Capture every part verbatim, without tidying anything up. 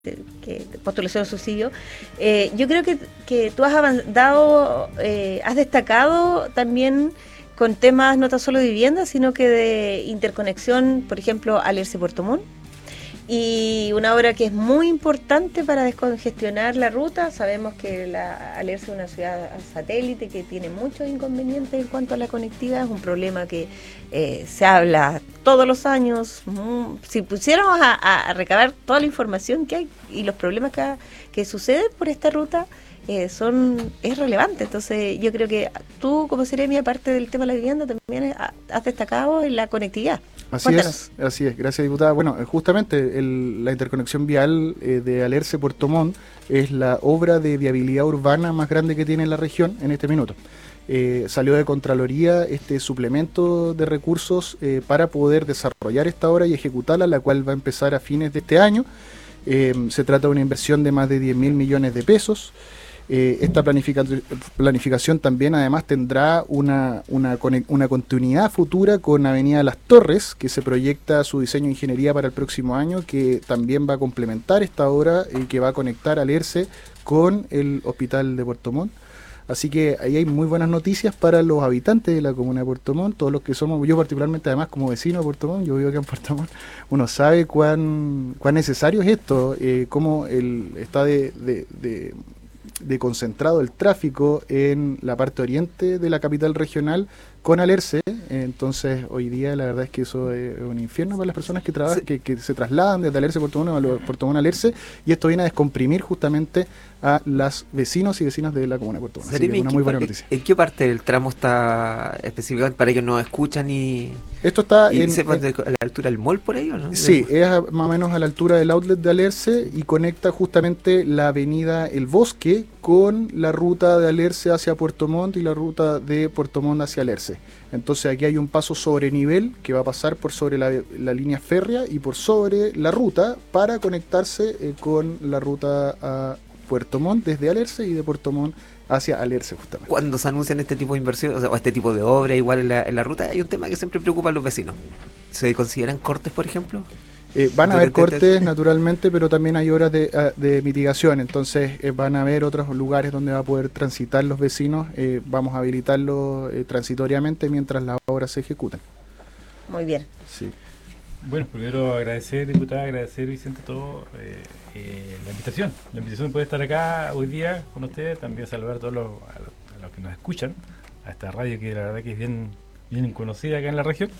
que postulación de subsidio. Eh, yo creo que, que tú has avanzado, eh, has destacado también con temas no tan solo de vivienda, sino que de interconexión, por ejemplo, Alerce-Puerto Montt. Y una obra que es muy importante para descongestionar la ruta. Sabemos que la Alerce es una ciudad satélite que tiene muchos inconvenientes en cuanto a la conectividad. Es un problema que eh, se habla todos los años. Mm, si pusiéramos a, a recabar toda la información que hay y los problemas que, que suceden por esta ruta, eh, son es relevante. Entonces yo creo que tú, como Seremi, aparte del tema de la vivienda, también has destacado en la conectividad. Así Cuéntanos. es, así es, gracias diputada. Bueno, justamente el, la interconexión vial eh, de Alerce-Puerto Montt es la obra de viabilidad urbana más grande que tiene la región en este minuto. Eh, salió de Contraloría este suplemento de recursos eh, para poder desarrollar esta obra y ejecutarla, la cual va a empezar a fines de este año. Eh, se trata de una inversión de más de diez mil millones de pesos. Eh, esta planifica, planificación también además tendrá una, una, una continuidad futura con Avenida Las Torres, que se proyecta su diseño de ingeniería para el próximo año, que también va a complementar esta obra y que va a conectar Alerce con el Hospital de Puerto Montt. Así que ahí hay muy buenas noticias para los habitantes de la comuna de Puerto Montt, todos los que somos, yo particularmente además como vecino de Puerto Montt, yo vivo acá en Puerto Montt, uno sabe cuán, cuán necesario es esto, eh, cómo el, está de... de, de de concentrado el tráfico en la parte oriente de la capital regional con Alerce. Entonces hoy día la verdad es que eso es un infierno para las personas que trabajan, sí. que, que se trasladan desde Alerce Puerto Montt a Puerto Montt Alerce, y esto viene a descomprimir justamente a los vecinos y vecinas de la comuna de Puerto Montt. Así que es una muy buena noticia. ¿En qué parte del tramo está específicamente para que nos escuchan y esto está y en, sepan en, de, a la altura del mall por ahí o no? Sí, es a, más o menos a la altura del outlet de Alerce y conecta justamente la avenida El Bosque con la ruta de Alerce hacia Puerto Montt y la ruta de Puerto Montt hacia Alerce. Entonces aquí hay un paso sobre nivel que va a pasar por sobre la, la línea férrea y por sobre la ruta para conectarse eh, con la ruta a Puerto Montt desde Alerce y de Puerto Montt hacia Alerce justamente. Cuando se anuncian este tipo de inversiones, o sea, o este tipo de obra igual en la, en la ruta, hay un tema que siempre preocupa a los vecinos. ¿Se consideran cortes, por ejemplo? Eh, van a haber cortes naturalmente, pero también hay horas de, de mitigación, entonces eh, van a haber otros lugares donde va a poder transitar los vecinos, eh, vamos a habilitarlo eh, transitoriamente mientras las obras se ejecutan. Muy bien. Sí. Bueno, primero agradecer, diputada, agradecer, Vicente, todo eh, eh, la invitación. La invitación puede estar acá hoy día con ustedes, también saludar a todos los, a los, a los que nos escuchan, a esta radio que la verdad que es bien, bien conocida acá en la región.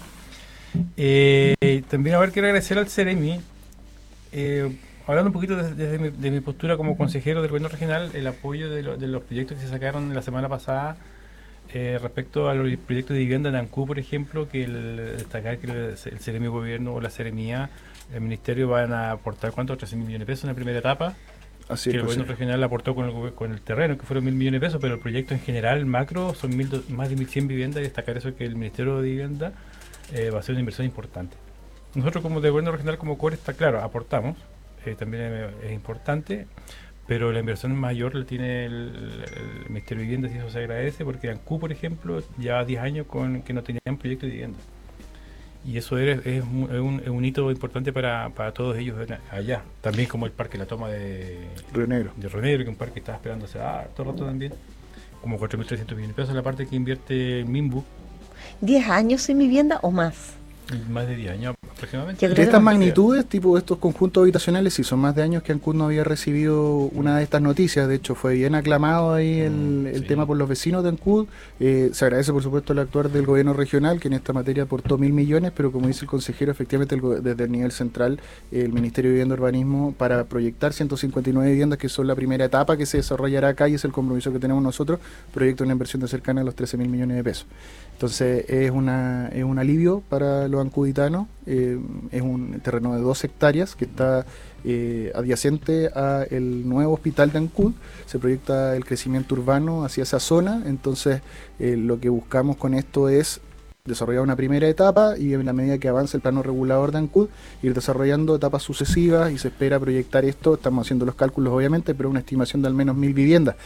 Eh, también a ver, quiero agradecer al Seremi, eh, hablando un poquito desde, desde mi, de mi postura como consejero del gobierno regional, el apoyo de, lo, de los proyectos que se sacaron la semana pasada eh, respecto a los proyectos de vivienda en Ancú, por ejemplo, que el, destacar que el, el Seremi Gobierno o la Seremía, el Ministerio van a aportar ¿cuántos? trece mil millones de pesos en la primera etapa. Así que es, el gobierno regional aportó con el, con el terreno, que fueron mil millones de pesos, pero el proyecto en general, macro, son mil, más de mil cien viviendas, y destacar eso que el Ministerio de Vivienda Eh, va a ser una inversión importante. Nosotros como de gobierno regional, como CORE, está claro, aportamos, eh, también es, es importante, pero la inversión mayor la tiene el, el Ministerio de Vivienda, y eso se agradece, porque Ancú, por ejemplo, lleva diez años con que no tenían proyecto de vivienda. Y eso es, es, un, es, un, es un hito importante para, para todos ellos allá. También como el Parque La Toma de Río Negro, de Río Negro, que es un parque que estaba esperando hace ah, todo el rato también. Como cuatro mil trescientos millones de pesos la parte que invierte Minbu. ¿diez años sin vivienda o más? Más de diez años aproximadamente. De estas magnitudes, tipo estos conjuntos habitacionales, sí, son más de años que Ancud no había recibido una de estas noticias. De hecho, fue bien aclamado ahí el, mm, el sí. tema por los vecinos de Ancud. Eh, se agradece, por supuesto, el actuar del gobierno regional, que en esta materia aportó mil millones, pero como dice el consejero, efectivamente, el, desde el nivel central, eh, el Ministerio de Vivienda y Urbanismo, para proyectar ciento cincuenta y nueve viviendas, que son la primera etapa que se desarrollará acá, y es el compromiso que tenemos nosotros, proyecta una inversión de cercana a los trece mil millones de pesos. Entonces, es, una, es un alivio para los ancuditanos. Eh, es un terreno de dos hectáreas que está eh, adyacente al nuevo hospital de Ancud. Se proyecta el crecimiento urbano hacia esa zona, entonces eh, lo que buscamos con esto es desarrollar una primera etapa y en la medida que avance el plano regulador de Ancud, ir desarrollando etapas sucesivas, y se espera proyectar esto, estamos haciendo los cálculos obviamente, pero una estimación de al menos mil viviendas.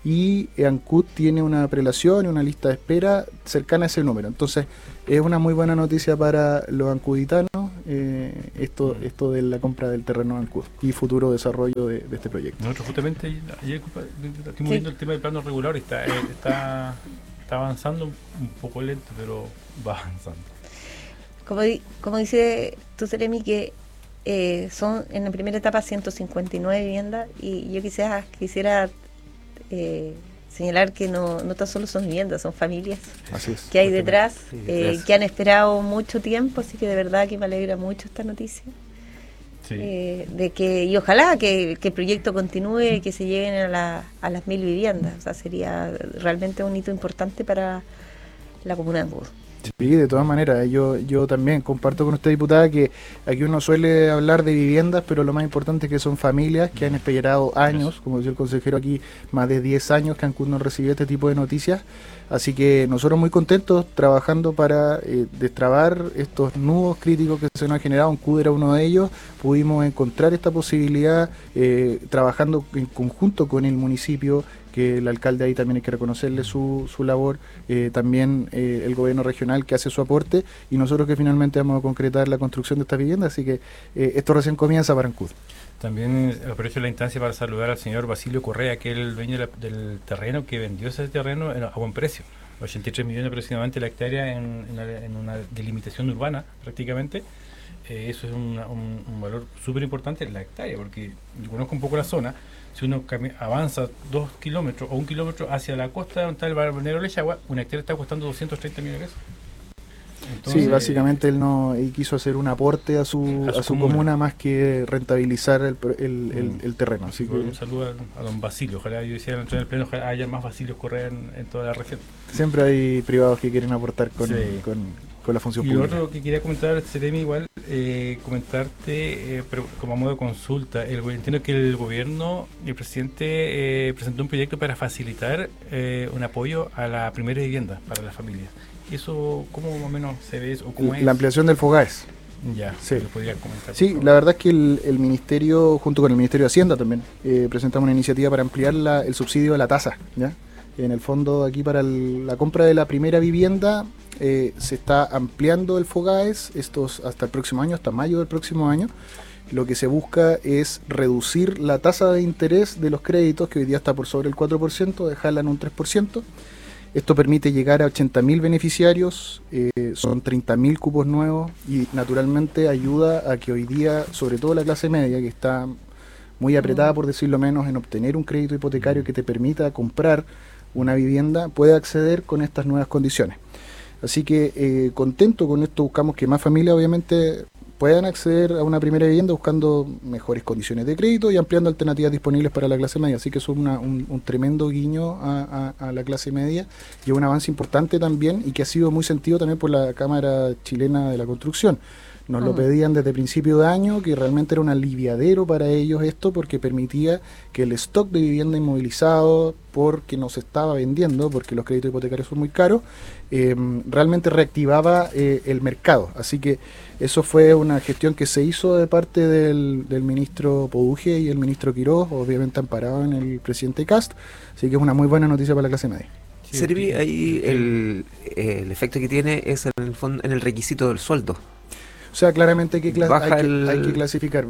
y ANCUD tiene una prelación y una lista de espera cercana a ese número. Entonces es una muy buena noticia para los ancuditanos eh, esto esto de la compra del terreno de ANCUD y futuro desarrollo de, de este proyecto. Nosotros justamente ayer estuvimos viendo el tema del plano regular y está, eh, está, está avanzando un poco lento, pero va avanzando. Como, di, como dice tú, Seremi, que eh, son en la primera etapa ciento cincuenta y nueve viviendas, y yo quisiera, quisiera eh, señalar que no, no tan solo son viviendas, son familias Así es, que hay detrás, sí, eh, detrás, que han esperado mucho tiempo, así que de verdad que me alegra mucho esta noticia. Sí. Eh, de que y ojalá que, que el proyecto continúe y que se lleguen a, la, a las mil viviendas. O sea, sería realmente un hito importante para la comuna de Ancud. Sí, de todas maneras, yo, yo también comparto con usted, diputada, que aquí uno suele hablar de viviendas, pero lo más importante es que son familias que han esperado años, como decía el consejero aquí, más de diez años que Ancud no recibió este tipo de noticias. Así que nosotros muy contentos trabajando para eh, destrabar estos nudos críticos que se nos han generado. Ancud era uno de ellos. Pudimos encontrar esta posibilidad eh, trabajando en conjunto con el municipio, que el alcalde ahí también hay que reconocerle su, su labor, eh, también eh, el gobierno regional que hace su aporte, y nosotros que finalmente vamos a concretar la construcción de estas viviendas, así que eh, esto recién comienza para Ancud. También aprovecho la instancia para saludar al señor Basilio Correa, que es el dueño de la, del terreno, que vendió ese terreno a buen precio, ochenta y tres millones aproximadamente la hectárea en, en, la, en una delimitación urbana prácticamente. Eh, eso es una, un, un valor súper importante en la hectárea, porque yo conozco un poco la zona. Si uno avanza dos kilómetros o un kilómetro hacia la costa donde está el balneario Lechagua, una hectárea está costando doscientos treinta millones de pesos. Entonces, sí, básicamente él no él quiso hacer un aporte a su, a su, a su comuna. comuna más que rentabilizar el, el, el, el terreno. Así que un saludo a, a don Basilio. Ojalá, yo decía en el pleno, ojalá haya más Basilios Correa en, en toda la región. Siempre hay privados que quieren aportar con, sí. con, con la función y pública. Y lo otro que quería comentar, Seremi, igual, eh, comentarte, eh, pero como a modo de consulta, el, entiendo que el gobierno, el presidente eh, presentó un proyecto para facilitar eh, un apoyo a la primera vivienda para las familias. ¿Eso cómo más o menos se ve o cómo la es? La ampliación del FOGAES. Ya, sí. ¿lo podría comentar? Sí, la verdad es que el, el Ministerio, junto con el Ministerio de Hacienda también, eh, presentamos una iniciativa para ampliar la, el subsidio de la tasa, ¿ya? En el fondo, aquí para el, la compra de la primera vivienda eh, se está ampliando el FOGAES, estos hasta el próximo año, hasta mayo del próximo año. Lo que se busca es reducir la tasa de interés de los créditos, que hoy día está por sobre el cuatro por ciento, dejarla en un tres por ciento. Esto permite llegar a ochenta mil beneficiarios, eh, son treinta mil cupos nuevos, y naturalmente ayuda a que hoy día, sobre todo la clase media, que está muy apretada, por decirlo menos, en obtener un crédito hipotecario que te permita comprar una vivienda, pueda acceder con estas nuevas condiciones. Así que eh, contento con esto, buscamos que más familias obviamente puedan acceder a una primera vivienda buscando mejores condiciones de crédito y ampliando alternativas disponibles para la clase media. Así que eso es una, un, un tremendo guiño a, a, a la clase media y un avance importante también, y que ha sido muy sentido también por la Cámara Chilena de la Construcción. Nos uh-huh. lo pedían desde principio de año, que realmente era un aliviadero para ellos esto, porque permitía que el stock de vivienda inmovilizado, porque no se estaba vendiendo, porque los créditos hipotecarios son muy caros, eh, realmente reactivaba eh, el mercado. Así que eso fue una gestión que se hizo de parte del, del ministro Poduje y el ministro Quiroz, obviamente amparado en el presidente Kast. Así que es una muy buena noticia para la clase media. Sí, Servi, ahí el, el efecto que tiene es en el, fondo, en el requisito del sueldo. O sea, claramente hay que, clas- hay, que, el... hay que clasificar.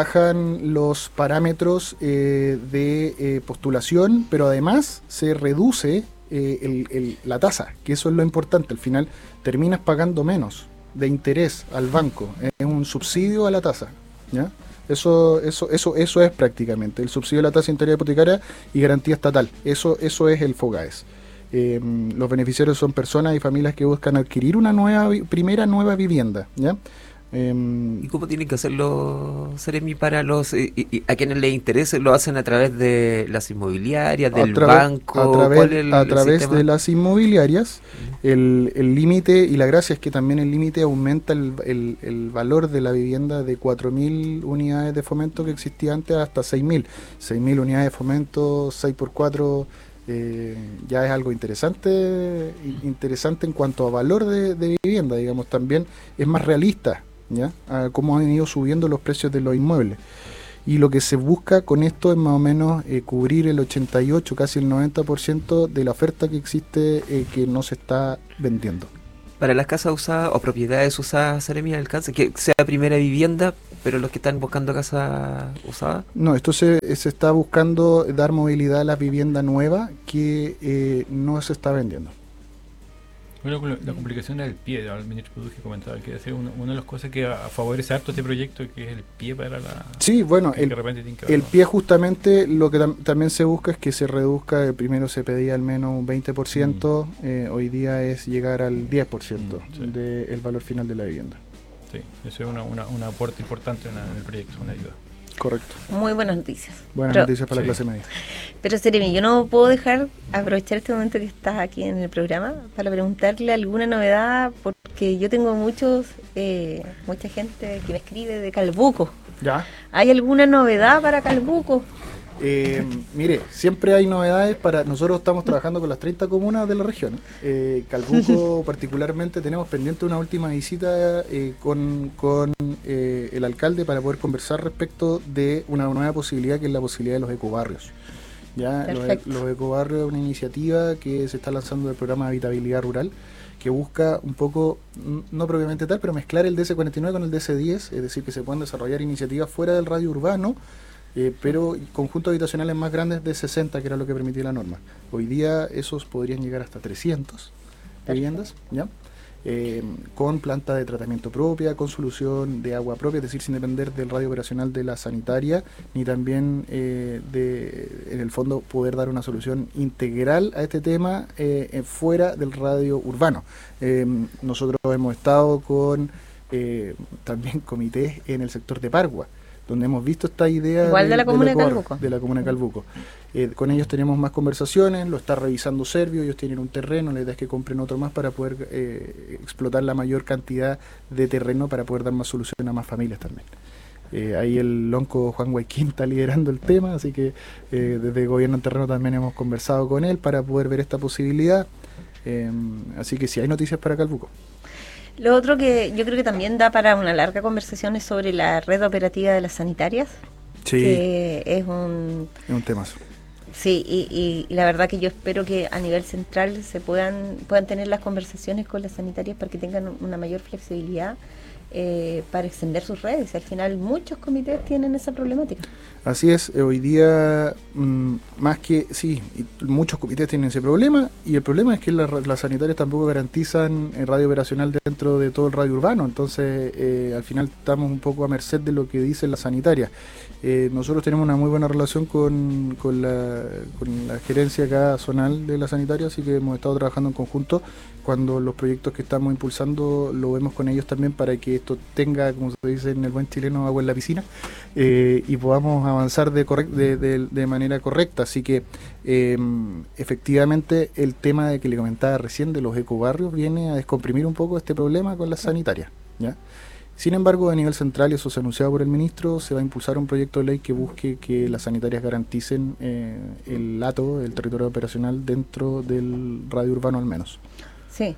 Bajan los parámetros eh, de eh, postulación, pero además se reduce eh, el, el, la tasa, que eso es lo importante. Al final terminas pagando menos de interés al banco. Es un subsidio a la tasa, ¿ya? Eso, eso, eso, eso es prácticamente el subsidio a la tasa de interés hipotecaria y garantía estatal. Eso, eso es el FOGAES. Eh, los beneficiarios son personas y familias que buscan adquirir una nueva primera nueva vivienda, ¿ya? Eh, ¿Y cómo tienen que hacerlo, Seremi, para los y, y, a quienes les interese? ¿Lo hacen a través de las inmobiliarias, del a banco? A través, ¿Cuál es el, a el través sistema? de las inmobiliarias. El límite, y la gracia es que también el límite aumenta el, el, el valor de la vivienda de cuatro mil unidades de fomento que existía antes hasta seis mil. seis mil unidades de fomento, seis por cuatro... Eh, ya es algo interesante interesante en cuanto a valor de, de vivienda, digamos. También es más realista, ¿ya? A cómo han ido subiendo los precios de los inmuebles. y lo que se busca con esto es más o menos eh, cubrir el ochenta y ocho, casi el noventa por ciento de la oferta que existe eh, que no se está vendiendo. Para las casas usadas o propiedades usadas, Seremi, alcanza que sea primera vivienda, pero los que están buscando casa usada. No, esto se, se está buscando dar movilidad a la vivienda nueva que eh, no se está vendiendo. Bueno, la complicación del pie, el ministro Pudú que comentaba que es una, una de las cosas que favorece harto este proyecto, que es el pie para la... Sí, bueno, el, el pie justamente lo que tam también se busca es que se reduzca, primero se pedía al menos un veinte por ciento, mm. eh, hoy día es llegar al diez por ciento mm, sí. del valor final de la vivienda. Sí, eso es una, una, un aporte importante en, la, en el proyecto, una ayuda. Correcto. Muy buenas noticias. Buenas pero, noticias para sí. la clase media. Pero Seremi, yo no puedo dejar aprovechar este momento que estás aquí en el programa para preguntarle alguna novedad, porque yo tengo muchos, eh, mucha gente que me escribe de Calbuco. ¿Ya? ¿Hay alguna novedad para Calbuco? Eh, mire, siempre hay novedades para... Nosotros estamos trabajando con las treinta comunas de la región. Eh, Calbuco particularmente tenemos pendiente una última visita eh, con, con eh, el alcalde para poder conversar respecto de una nueva posibilidad que es la posibilidad de los ecobarrios. Ya, los, los ecobarrios es una iniciativa que se está lanzando del programa de habitabilidad rural, que busca un poco, no propiamente tal, pero mezclar el D S cuarenta y nueve con el D S diez, es decir, que se puedan desarrollar iniciativas fuera del radio urbano, Eh, pero conjuntos habitacionales más grandes de sesenta, que era lo que permitía la norma. Hoy día esos podrían llegar hasta trescientas viviendas, ¿ya? Eh, con planta de tratamiento propia, con solución de agua propia, es decir, sin depender del radio operacional de la sanitaria, ni también eh, de, en el fondo, poder dar una solución integral a este tema eh, fuera del radio urbano. Eh, nosotros hemos estado con eh, también comités en el sector de Pargua, donde hemos visto esta idea igual de, de la comuna de, de Calbuco. De la comuna de Calbuco. Eh, con ellos tenemos más conversaciones, lo está revisando Servio, ellos tienen un terreno, la idea es que compren otro más para poder eh, explotar la mayor cantidad de terreno para poder dar más solución a más familias también. Eh, ahí el lonco Juan Guayquín está liderando el tema, así que eh, desde el gobierno en terreno también hemos conversado con él para poder ver esta posibilidad. Eh, así que sí, hay noticias para Calbuco. Lo otro que yo creo que también da para una larga conversación es sobre la red operativa de las sanitarias. Sí. Que es un... Es un temazo. Sí, y, y, y la verdad que yo espero que a nivel central se puedan puedan tener las conversaciones con las sanitarias para que tengan una mayor flexibilidad eh, para extender sus redes. Al final muchos comités tienen esa problemática. Así es, eh, hoy día mmm, más que, sí, muchos comités tienen ese problema, y el problema es que la, las sanitarias tampoco garantizan el radio operacional dentro de todo el radio urbano, entonces eh, al final estamos un poco a merced de lo que dicen las sanitarias. Eh, nosotros tenemos una muy buena relación con, con, la, con la gerencia acá zonal de la sanitaria, así que hemos estado trabajando en conjunto. Cuando los proyectos que estamos impulsando lo vemos con ellos también para que esto tenga, como se dice en el buen chileno, agua en la piscina, eh, y podamos avanzar de, de, de, de manera correcta. Así que eh, efectivamente el tema de que le comentaba recién de los ecobarrios viene a descomprimir un poco este problema con las sanitarias, ¿ya? Sin embargo, a nivel central, y eso se ha anunciado por el ministro, se va a impulsar un proyecto de ley que busque que las sanitarias garanticen eh, el lato, el territorio operacional dentro del radio urbano al menos. Sí,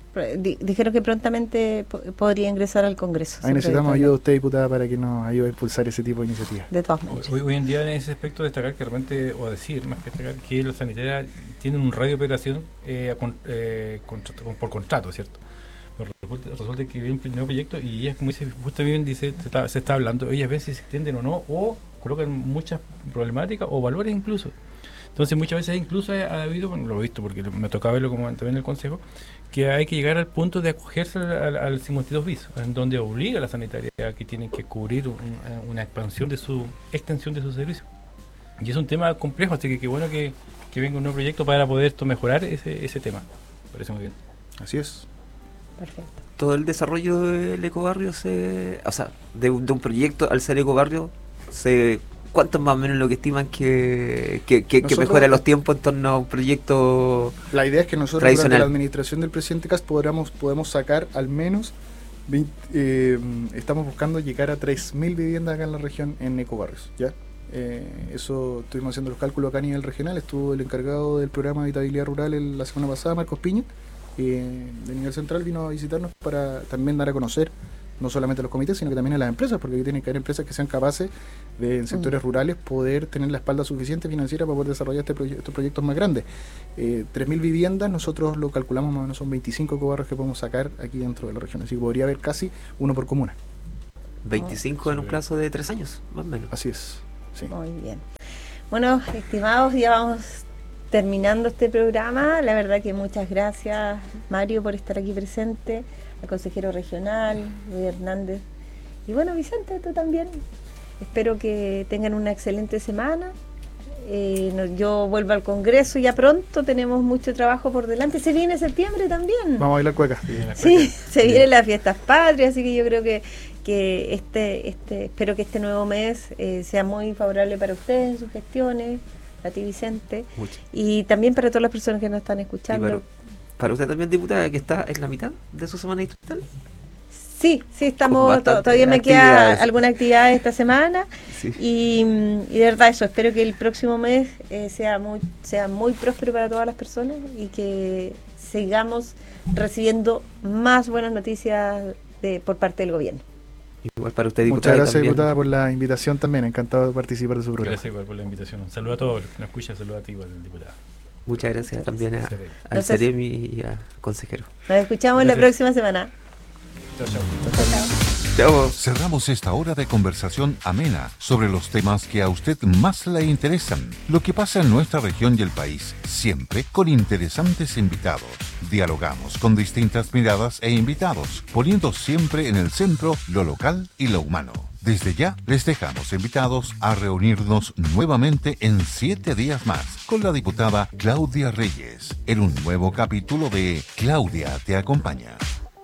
dijeron que prontamente podría ingresar al Congreso. Ahí necesitamos ayuda de usted, diputada, para que nos ayude a impulsar ese tipo de iniciativas. De todas maneras. Hoy, hoy en día, en ese aspecto, destacar que realmente, o decir más que destacar, que las sanitarias tienen un radio de operación eh, con, eh, contrato, por contrato, ¿cierto? Pero resulta, resulta que viene un nuevo proyecto y ellas, como dice, justamente dice, se, está, se está hablando, ellas ven si se extienden o no, o colocan muchas problemáticas o valores incluso. Entonces muchas veces incluso ha habido, bueno, lo he visto porque me tocaba verlo como también en el Consejo, que hay que llegar al punto de acogerse al, al cincuenta y dos bis, en donde obliga a la sanitaria a que tienen que cubrir un, una expansión de su extensión de su servicio. Y es un tema complejo, así que qué bueno que, que venga un nuevo proyecto para poder esto, mejorar ese, ese tema. Me parece muy bien. Así es. Perfecto. Todo el desarrollo del ecobarrio, se, o sea, de, de un proyecto al ser ecobarrio, se... ¿Cuánto es más o menos lo que estiman que, que, que, que mejora los tiempos en torno a un proyecto? La idea es que nosotros durante la administración del presidente Kast podamos, podemos sacar al menos veinte, eh, estamos buscando llegar a tres mil viviendas acá en la región en ecobarrios, ¿ya? Eh, eso estuvimos haciendo los cálculos acá a nivel regional, estuvo el encargado del programa de habitabilidad rural el, la semana pasada, Marcos Piña, eh, de nivel central vino a visitarnos para también dar a conocer no solamente a los comités, sino que también a las empresas, porque tienen que haber empresas que sean capaces de, en sectores mm. rurales, poder tener la espalda suficiente financiera para poder desarrollar este proye estos proyectos más grandes. Eh, tres mil viviendas, nosotros lo calculamos más o menos, son veinticinco ecobarrios que podemos sacar aquí dentro de la región, así que podría haber casi uno por comuna. veinticinco en un plazo de tres años, más o menos. Así es. Sí. Muy bien. Bueno, estimados, ya vamos terminando este programa. La verdad que muchas gracias, Mario, por estar aquí presente, al consejero regional, Luis Hernández. Y bueno, Vicente, tú también. Espero que tengan una excelente semana. Eh, no, yo vuelvo al Congreso ya pronto, tenemos mucho trabajo por delante. Se viene septiembre también. Vamos a bailar cueca. Sí, se vienen las fiestas patrias, así que yo creo que, que este, este, espero que este nuevo mes eh, sea muy favorable para ustedes en sus gestiones, a ti, Vicente, Mucho. Y también para todas las personas que nos están escuchando. Para, para usted también, diputada, que está en la mitad de su semana distrital. Sí, sí, estamos, to, todavía me queda alguna actividad esta semana sí. y, y de verdad eso, espero que el próximo mes eh, sea muy sea muy próspero para todas las personas y que sigamos recibiendo más buenas noticias de, por parte del gobierno. Igual para usted, diputada. Muchas gracias, también. diputada, por la invitación también, encantado de participar de su programa. Gracias igual por la invitación, un saludo a todos los que nos escuchan, saludo a ti igual, diputada. Muchas gracias también a, al Entonces, Ceremi y al consejero. Nos escuchamos gracias. La próxima semana. Chao, chao. Chao. Cerramos esta hora de conversación amena sobre los temas que a usted más le interesan, lo que pasa en nuestra región y el país, siempre con interesantes invitados. Dialogamos con distintas miradas e invitados, poniendo siempre en el centro lo local y lo humano. Desde ya les dejamos invitados a reunirnos nuevamente en siete días más con la diputada Claudia Reyes en un nuevo capítulo de Claudia te acompaña.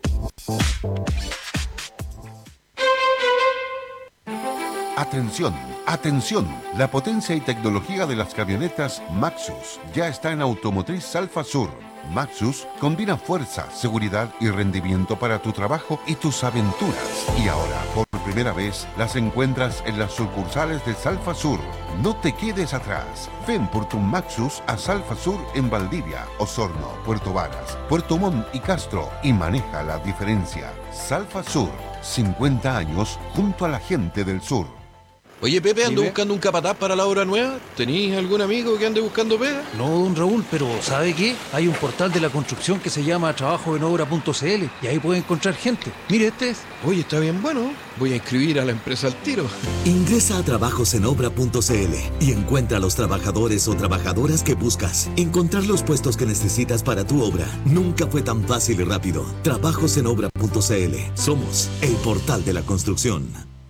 Atención, atención, la potencia y tecnología de las camionetas Maxus ya está en Automotriz Salfa Sur. Maxus combina fuerza, seguridad y rendimiento para tu trabajo y tus aventuras. Y ahora, por primera vez, las encuentras en las sucursales de Salfa Sur. No te quedes atrás. Ven por tu Maxus a Salfa Sur en Valdivia, Osorno, Puerto Varas, Puerto Montt y Castro y maneja la diferencia. Salfa Sur, cincuenta años junto a la gente del sur. Oye, Pepe, ando buscando un capataz para la obra nueva. ¿Tenís algún amigo que ande buscando pega? No, don Raúl, pero ¿sabe qué? Hay un portal de la construcción que se llama trabajo en obra punto c l y ahí puede encontrar gente. Mire, este es. Oye, está bien bueno. Voy a inscribir a la empresa al tiro. Ingresa a trabajos en obra punto c l y encuentra a los trabajadores o trabajadoras que buscas. Encontrar los puestos que necesitas para tu obra nunca fue tan fácil y rápido. trabajos en obra punto c l. Somos el portal de la construcción.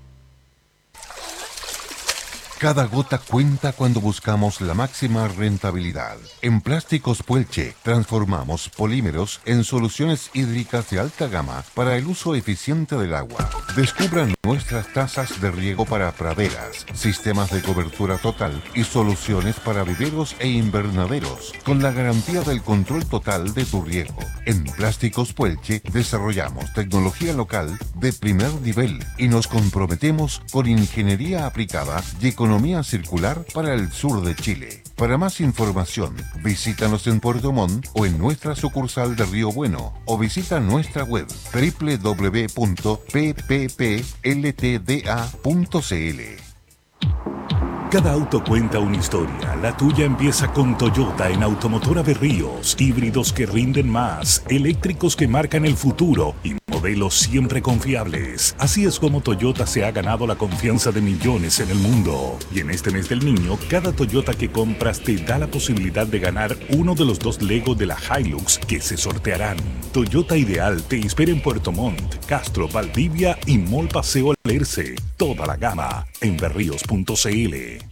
Cada gota cuenta cuando buscamos la máxima rentabilidad. En Plásticos Puelche transformamos polímeros en soluciones hídricas de alta gama para el uso eficiente del agua. Descubran nuestras tazas de riego para praderas, sistemas de cobertura total y soluciones para viveros e invernaderos, con la garantía del control total de tu riego. En Plásticos Puelche desarrollamos tecnología local de primer nivel y nos comprometemos con ingeniería aplicada y economía Economía circular para el sur de Chile. Para más información, visítanos en Puerto Montt o en nuestra sucursal de Río Bueno o visita nuestra web doble u doble u doble u punto p p p l t d a punto c l. Cada auto cuenta una historia. La tuya empieza con Toyota en Automotora Berríos. Híbridos que rinden más, eléctricos que marcan el futuro y modelos siempre confiables. Así es como Toyota se ha ganado la confianza de millones en el mundo. Y en este mes del niño, cada Toyota que compras te da la posibilidad de ganar uno de los dos Lego de la Hilux que se sortearán. Toyota Ideal te espera en Puerto Montt, Castro, Valdivia y Mall Paseo Alerce. Toda la gama en berríos punto c l.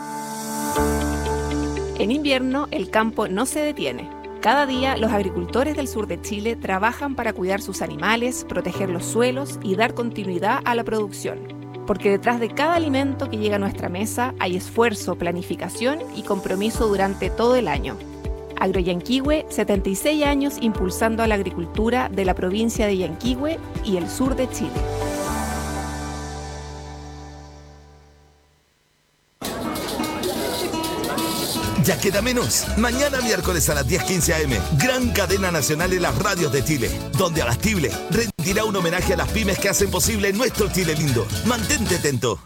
En invierno, el campo no se detiene. Cada día, los agricultores del sur de Chile trabajan para cuidar sus animales, proteger los suelos y dar continuidad a la producción. Porque detrás de cada alimento que llega a nuestra mesa hay esfuerzo, planificación y compromiso durante todo el año. Agroyanquihue, setenta y seis años impulsando a la agricultura de la provincia de Yanquihue y el sur de Chile. Ya queda menos. Mañana miércoles a las diez quince a eme, gran cadena nacional en las radios de Chile, donde Abastible rendirá un homenaje a las pymes que hacen posible nuestro Chile lindo. Mantente atento.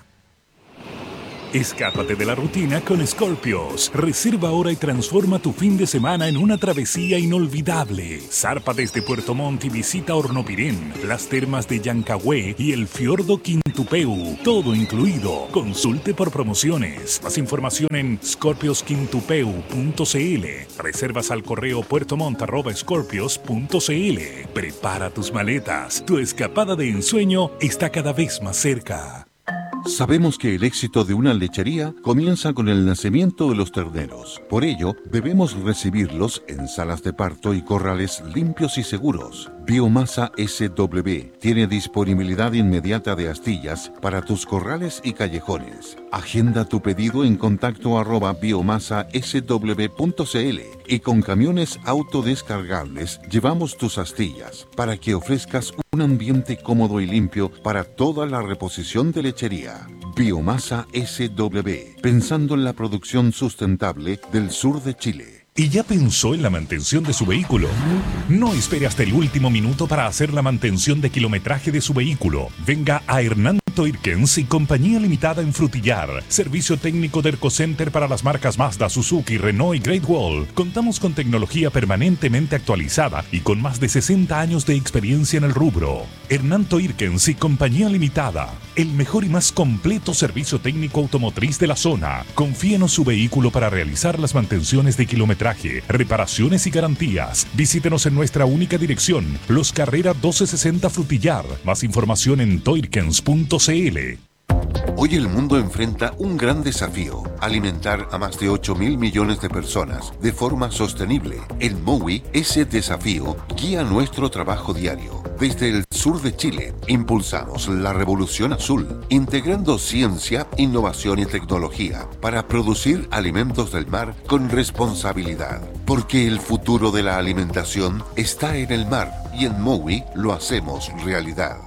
Escápate de la rutina con Scorpios. Reserva ahora y transforma tu fin de semana en una travesía inolvidable. Zarpa desde Puerto Montt y visita Hornopirén, las termas de Yancahue y el fiordo Quintupeu. Todo incluido. Consulte por promociones. Más información en scorpios quintupeu punto cl. Reservas al correo puertomont arroba scorpios punto cl. Prepara tus maletas. Tu escapada de ensueño está cada vez más cerca. Sabemos que el éxito de una lechería comienza con el nacimiento de los terneros. Por ello, debemos recibirlos en salas de parto y corrales limpios y seguros. Biomasa ese doble u tiene disponibilidad inmediata de astillas para tus corrales y callejones. Agenda tu pedido en contacto arroba biomasa ese doble u punto cl y con camiones autodescargables llevamos tus astillas para que ofrezcas un ambiente cómodo y limpio para toda la reposición de lechería. Biomasa ese doble u, pensando en la producción sustentable del sur de Chile. ¿Y ya pensó en la mantención de su vehículo? No espere hasta el último minuto para hacer la mantención de kilometraje de su vehículo. Venga a Hernán Toirkens y Compañía Limitada en Frutillar. Servicio técnico de Ercocenter para las marcas Mazda, Suzuki, Renault y Great Wall. Contamos con tecnología permanentemente actualizada y con más de sesenta años de experiencia en el rubro. Hernán Toirkens y Compañía Limitada. El mejor y más completo servicio técnico automotriz de la zona. Confíenos su vehículo para realizar las mantenciones de kilometraje, reparaciones y garantías. Visítenos en nuestra única dirección, Los Carrera doce sesenta Frutillar. Más información en toirkens punto cl. Hoy el mundo enfrenta un gran desafío: alimentar a más de ocho mil millones de personas de forma sostenible. En Mowi, ese desafío guía nuestro trabajo diario. Desde el sur de Chile, impulsamos la revolución azul, integrando ciencia, innovación y tecnología para producir alimentos del mar con responsabilidad. Porque el futuro de la alimentación está en el mar y en Mowi lo hacemos realidad.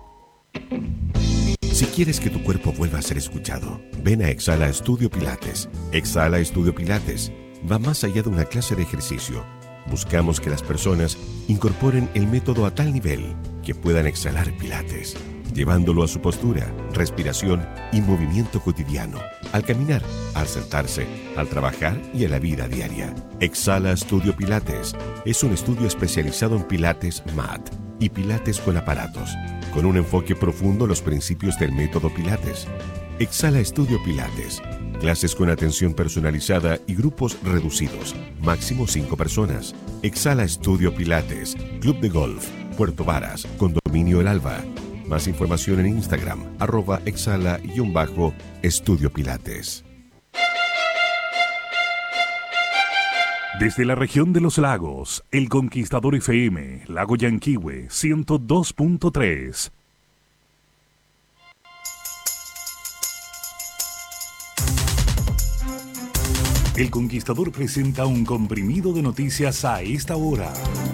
Si quieres que tu cuerpo vuelva a ser escuchado, ven a Exhala Estudio Pilates. Exhala Estudio Pilates va más allá de una clase de ejercicio. Buscamos que las personas incorporen el método a tal nivel que puedan exhalar Pilates, llevándolo a su postura, respiración y movimiento cotidiano, al caminar, al sentarse, al trabajar y en la vida diaria. Exhala Estudio Pilates es un estudio especializado en Pilates mat y Pilates con aparatos, con un enfoque profundo en los principios del método Pilates. Exhala Estudio Pilates. Clases con atención personalizada y grupos reducidos. Máximo cinco personas. Exhala Estudio Pilates. Club de Golf. Puerto Varas. Condominio El Alba. Más información en Instagram. Arroba exhala-estudio Pilates. Desde la región de los lagos, El Conquistador F M, Lago Yanquihue, ciento dos punto tres. El Conquistador presenta un comprimido de noticias a esta hora.